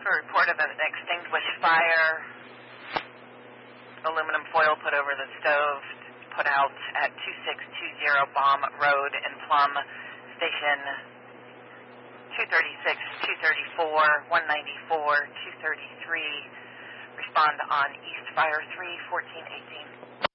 For a report of an extinguished fire, aluminum foil put over the stove, put out at 2620 Baum Road in Plum, station 236, 234, 194, 233. Respond on East Fire 3, 1418.